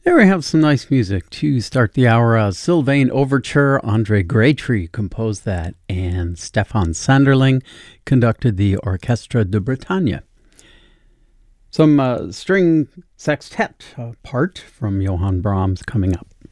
There we have some nice music to start the hour. Sylvain Overture, Andre Graytree composed that, and Stefan Sanderling conducted the Orchestre de Bretagne. Some string sextet part from Johann Brahms coming up.